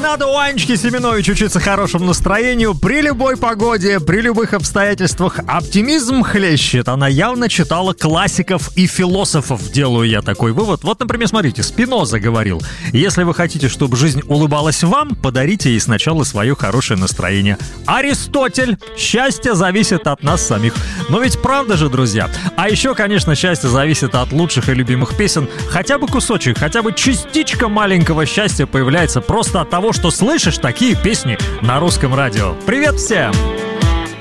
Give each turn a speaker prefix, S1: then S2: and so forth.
S1: надо у Анечки Семенович учиться хорошему настроению при любой погоде, при любых обстоятельствах. Оптимизм хлещет. Она явно читала классиков и философов, делаю я такой вывод. Вот, например, смотрите, Спиноза говорил: если вы хотите, чтобы жизнь улыбалась вам, подарите ей сначала свое хорошее настроение. Аристотель: счастье зависит от нас самих. Но ведь правда же, друзья? А еще, конечно, счастье зависит от лучших и любимых песен. Хотя бы кусочек, хотя бы частичка маленького счастья появляется просто от того, что слышишь такие песни на русском радио. Привет всем!